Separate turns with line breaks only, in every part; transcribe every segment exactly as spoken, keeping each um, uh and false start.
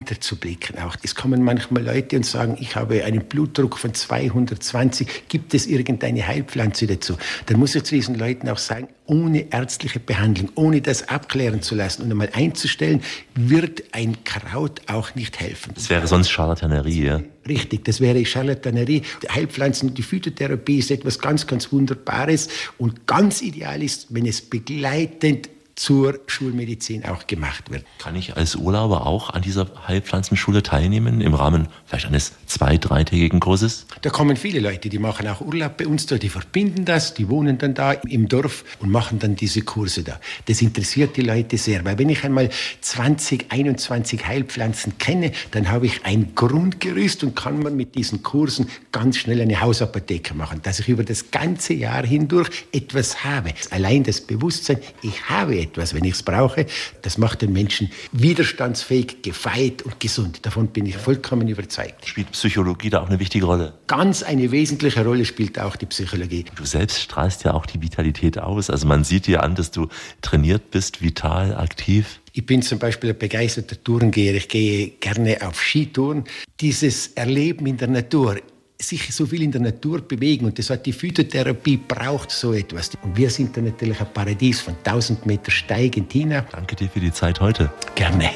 weiter zu blicken. Auch es kommen manchmal Leute und sagen, ich habe einen Blutdruck von zweihundertzwanzig, gibt es irgendeine Heilpflanze dazu? Dann muss ich zu diesen Leuten auch sagen, ohne ärztliche Behandlung, ohne das abklären zu lassen und einmal einzustellen, wird ein Kraut auch nicht helfen.
Das wäre sonst Charlatanerie, ja?
Richtig, das wäre Charlatanerie. Die Heilpflanzen und die Phytotherapie ist etwas ganz, ganz Wunderbares und ganz ideal ist, wenn es begleitend zur Schulmedizin auch gemacht wird.
Kann ich als Urlauber auch an dieser Heilpflanzenschule teilnehmen, im Rahmen vielleicht eines zwei-, dreitägigen Kurses?
Da kommen viele Leute, die machen auch Urlaub bei uns da, die verbinden das, die wohnen dann da im Dorf und machen dann diese Kurse da. Das interessiert die Leute sehr, weil wenn ich einmal zwanzig, einundzwanzig Heilpflanzen kenne, dann habe ich ein Grundgerüst und kann man mit diesen Kursen ganz schnell eine Hausapotheke machen, dass ich über das ganze Jahr hindurch etwas habe. Allein das Bewusstsein, ich habe etwas. etwas, wenn ich es brauche. Das macht den Menschen widerstandsfähig, gefeit und gesund. Davon bin ich vollkommen überzeugt.
Spielt Psychologie da auch eine wichtige Rolle?
Ganz eine wesentliche Rolle spielt auch die Psychologie.
Du selbst strahlst ja auch die Vitalität aus. Also man sieht dir an, dass du trainiert bist, vital, aktiv.
Ich bin zum Beispiel ein begeisterter Tourengeher. Ich gehe gerne auf Skitouren. Dieses Erleben in der Natur, sich so viel in der Natur bewegen, und das hat die Phytotherapie, braucht so etwas. Und wir sind da natürlich ein Paradies von tausend Meter Steig in Tina.
Danke dir für die Zeit heute.
Gerne.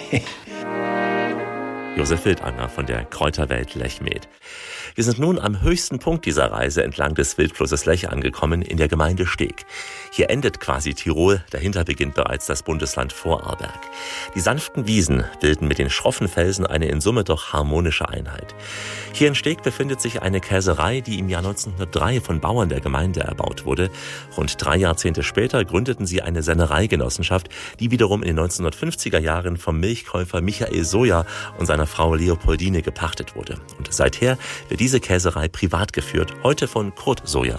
Josef Wildanger von der Kräuterwelt Lechmed. Wir sind nun am höchsten Punkt dieser Reise entlang des Wildflusses Lech angekommen, in der Gemeinde Steg. Hier endet quasi Tirol, dahinter beginnt bereits das Bundesland Vorarlberg. Die sanften Wiesen bilden mit den schroffen Felsen eine in Summe doch harmonische Einheit. Hier in Steg befindet sich eine Käserei, die im Jahr neunzehnhundertdrei von Bauern der Gemeinde erbaut wurde. Rund drei Jahrzehnte später gründeten sie eine Sennereigenossenschaft, die wiederum in den neunzehnhundertfünfziger Jahren vom Milchkäufer Michael Soja und seiner Frau Leopoldine gepachtet wurde. Und seither wird diese Käserei privat geführt, heute von Kurt Soja.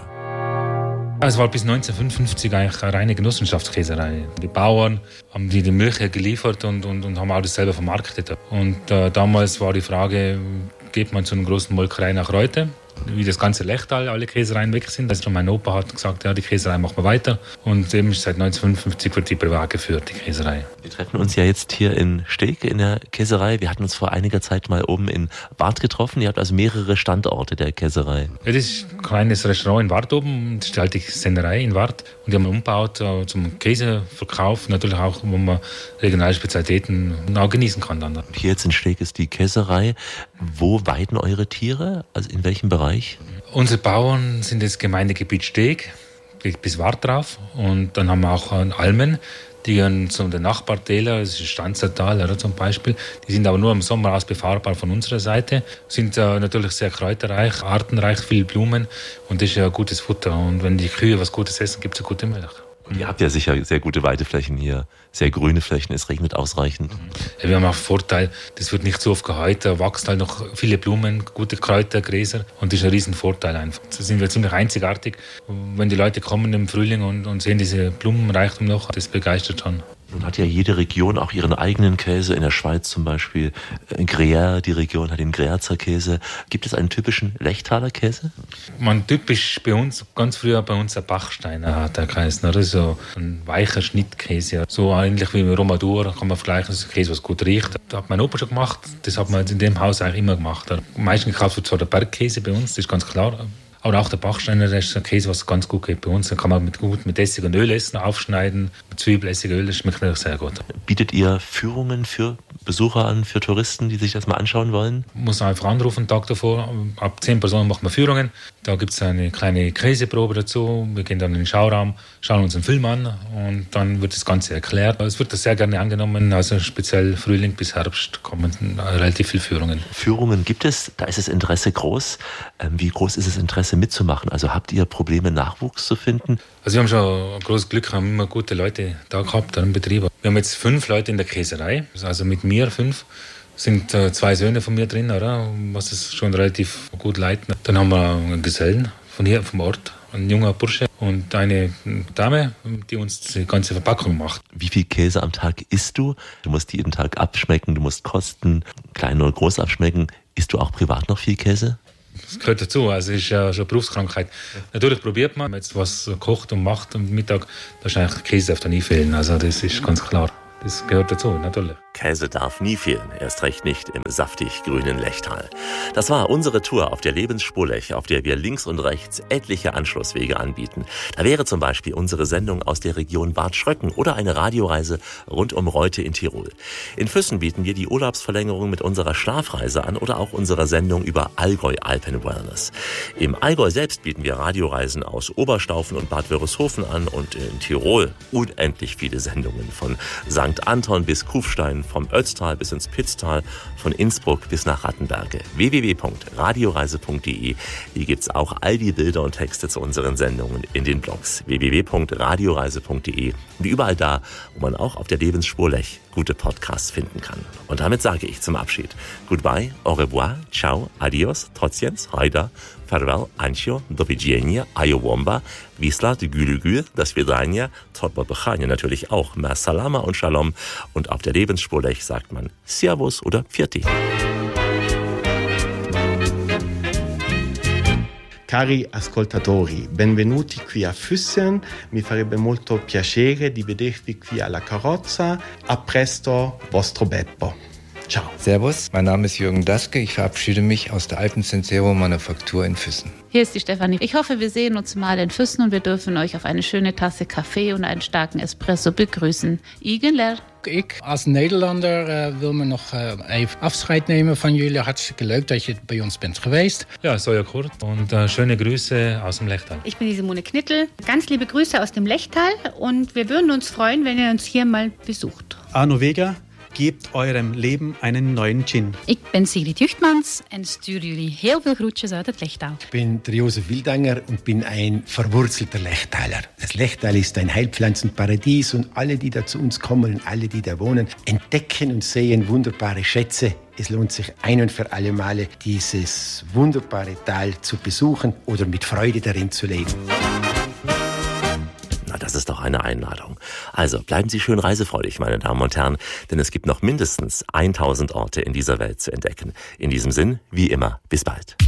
Es war bis neunzehnhundertfünfundfünfzig eigentlich eine reine Genossenschaftskäserei. Die Bauern haben die, die Milch geliefert und, und, und haben auch das selber vermarktet. Und äh, damals war die Frage, geht man zu einer großen Molkerei nach Reute, wie das ganze Lechtal, alle Käsereien weg sind. Also mein Opa hat gesagt, ja, die Käserei machen wir weiter. Und eben seit neunzehnhundertfünfundfünfzig wird die privat geführt, die Käserei.
Wir treffen uns ja jetzt hier in Steg in der Käserei. Wir hatten uns vor einiger Zeit mal oben in Warth getroffen. Ihr habt also mehrere Standorte der Käserei.
Ja, das ist ein kleines Restaurant in Warth oben. Das ist die alte Sennerei in Warth. Und die haben wir umgebaut äh, zum Käseverkauf. Natürlich auch, wo man regionale Spezialitäten auch genießen kann. Dann.
Und hier jetzt in Steg ist die Käserei. Wo weiden eure Tiere? Also in welchem Bereich?
Unsere Bauern sind das Gemeindegebiet Steg, bis Warth drauf. Und dann haben wir auch Almen, die gehören zu den Nachbartälern, das ist Stanzertal oder zum Beispiel. Die sind aber nur im Sommer aus befahrbar von unserer Seite. Sind äh, natürlich sehr kräuterreich, artenreich, viel Blumen, und das ist ja gutes Futter. Und wenn die Kühe was Gutes essen, gibt es eine gute Milch.
Und ihr habt ja sicher sehr gute Weideflächen hier, sehr grüne Flächen, es regnet ausreichend.
Ja, wir haben auch einen Vorteil, das wird nicht so oft gehäut, da wachsen halt noch viele Blumen, gute Kräuter, Gräser, und das ist ein riesen Vorteil einfach. Da sind wir ziemlich einzigartig. Wenn die Leute kommen im Frühling und, und sehen diese Blumenreichtum noch, das begeistert schon.
Nun hat ja jede Region auch ihren eigenen Käse. In der Schweiz zum Beispiel Gruyère, die Region hat den Grerzer Käse. Gibt es einen typischen Lechtaler Käse?
Man typisch bei uns, ganz früher bei uns ein Bachsteiner hat er geheißen, oder? So ein weicher Schnittkäse. So ähnlich wie mit Romadur kann man vergleichen, das ist ein Käse, was gut riecht. Das hat mein Opa schon gemacht, das hat man in dem Haus eigentlich immer gemacht. Am meisten gekauft wird zwar der Bergkäse bei uns, das ist ganz klar. Aber auch der Bachsteiner, das ist ein Käse, was ganz gut geht bei uns. Den kann man mit, gut mit Essig und Öl essen, aufschneiden. Mit Zwiebel, Essig, Öl, das schmeckt natürlich sehr gut.
Bietet ihr Führungen für Besucher an, für Touristen, die sich das mal anschauen wollen?
Man muss einfach anrufen, einen Tag davor. Ab zehn Personen machen wir Führungen. Da gibt es eine kleine Käseprobe dazu. Wir gehen dann in den Schauraum, schauen uns einen Film an und dann wird das Ganze erklärt. Es wird das sehr gerne angenommen. Also speziell Frühling bis Herbst kommen relativ viele Führungen.
Führungen gibt es, da ist das Interesse groß. Wie groß ist das Interesse mitzumachen? Also habt ihr Probleme, Nachwuchs zu finden?
Also wir haben schon ein großes Glück, haben immer gute Leute da gehabt, im Betrieb. Wir haben jetzt fünf Leute in der Käserei, also mit mir fünf. Sind äh, zwei Söhne von mir drin, oder? Was es schon relativ gut leiten. Dann haben wir einen Gesellen von hier, vom Ort, ein junger Bursche und eine Dame, die uns die ganze Verpackung macht.
Wie viel Käse am Tag isst du? Du musst jeden Tag abschmecken, du musst kosten, klein oder groß abschmecken. Isst du auch privat noch viel Käse?
Das gehört dazu, also es ist ja schon eine Berufskrankheit. Natürlich probiert man, wenn man jetzt was kocht und macht am Mittag, da ist eigentlich Käse darf da nie fehlen, also das ist ganz klar. Das gehört dazu, natürlich.
Käse darf nie fehlen, erst recht nicht im saftig grünen Lechtal. Das war unsere Tour auf der Lebensspur Lech, auf der wir links und rechts etliche Anschlusswege anbieten. Da wäre zum Beispiel unsere Sendung aus der Region Bad Schröcken oder eine Radioreise rund um Reute in Tirol. In Füssen bieten wir die Urlaubsverlängerung mit unserer Schlafreise an oder auch unserer Sendung über Allgäu Alpen Wellness. Im Allgäu selbst bieten wir Radioreisen aus Oberstaufen und Bad Wörishofen an und in Tirol unendlich viele Sendungen von Sankt Anton bis Kufstein, vom Ötztal bis ins Pitztal, von Innsbruck bis nach Rattenberge. w w w punkt radioreise punkt d e. Hier gibt's auch all die Bilder und Texte zu unseren Sendungen in den Blogs w w w punkt radioreise punkt d e und überall da, wo man auch auf der Lebensspur Lech gute Podcasts finden kann. Und damit sage ich zum Abschied Goodbye, au revoir, ciao, adios, trotziens, hajda, farewell, ancio, do widzenia, ayowomba, Wisla, die Gülügül, das Vidania, Totba Bechania natürlich auch, Mer Salama und Shalom. Und auf der Lebensspur Lech sagt man Servus oder Pfiati.
Cari ascoltatori, benvenuti qui a Füssen. Mi farebbe molto piacere di vedervi qui alla carrozza. A presto, vostro Beppo. Ciao.
Servus, mein Name ist Jürgen Daske. Ich verabschiede mich aus der Alpensensero Manufaktur in Füssen.
Hier ist die Stefanie. Ich hoffe, wir sehen uns mal in Füssen und wir dürfen euch auf eine schöne Tasse Kaffee und einen starken Espresso begrüßen. Igenler.
Ik als Nederlander uh, wil me nog uh, even afscheid nemen van jullie. Hartstikke leuk dat je bij ons bent geweest.
Ja, Soja Kurt und äh, schöne Grüße aus dem Lechtal.
Ich bin die Simone Knittel. Ganz liebe Grüße aus dem Lechtal und wir würden uns freuen, wenn ihr uns hier mal besucht.
Arno Vega, gebt eurem Leben einen neuen Gin.
Ik ben Sigrid Juchtmans en stuur jullie heel veel groetjes uit het Lechtal.
Ich bin der Josef Wildanger und bin ein verwurzelter Lechtaler. Das Lechtal ist ein Heilpflanzenparadies und alle, die da zu uns kommen und alle, die da wohnen, entdecken und sehen wunderbare Schätze. Es lohnt sich ein und für alle Male, dieses wunderbare Tal zu besuchen oder mit Freude darin zu leben.
Das ist doch eine Einladung. Also bleiben Sie schön reisefreudig, meine Damen und Herren, denn es gibt noch mindestens tausend Orte in dieser Welt zu entdecken. In diesem Sinn, wie immer, bis bald.